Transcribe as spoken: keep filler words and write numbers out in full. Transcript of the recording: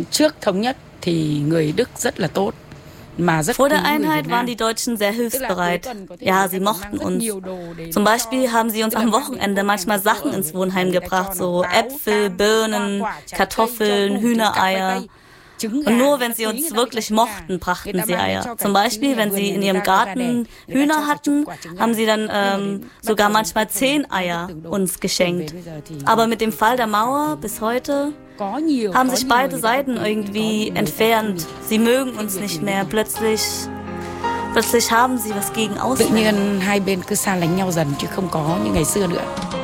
trước thống nhất thì người Đức rất là tốt. Vor der Einheit waren die Deutschen sehr hilfsbereit. Ja, sie mochten uns. Zum Beispiel haben sie uns am Wochenende manchmal Sachen ins Wohnheim gebracht, so Äpfel, Birnen, Kartoffeln, Hühnereier. Und nur wenn sie uns wirklich mochten, brachten sie Eier. Zum Beispiel, wenn sie in ihrem Garten Hühner hatten, haben sie dann ähm, sogar manchmal zehn Eier uns geschenkt. Aber mit dem Fall der Mauer bis heute haben sich beide Seiten irgendwie entfernt. Sie mögen uns nicht mehr. Plötzlich, plötzlich haben sie was gegen Ausländer. Tự nhiên hai bên cứ xa lánh nhau dần chứ không có như ngày xưa nữa.